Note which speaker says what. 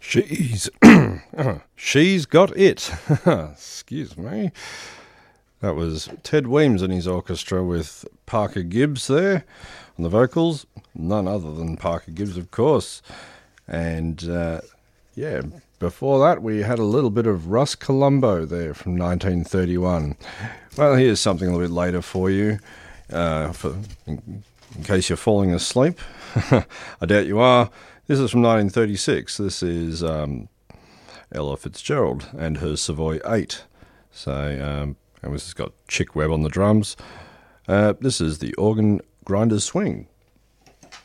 Speaker 1: She's she's got it. Excuse me. That was Ted Weems and his orchestra with Parker Gibbs there on the vocals. None other than Parker Gibbs, of course. And before that we had a little bit of Russ Colombo there from 1931. Well, here's something a little bit later for you, in case you're falling asleep. I doubt you are. This is from 1936. This is Ella Fitzgerald and her Savoy 8. So, and this has got Chick Webb on the drums. This is the Organ Grinders Swing.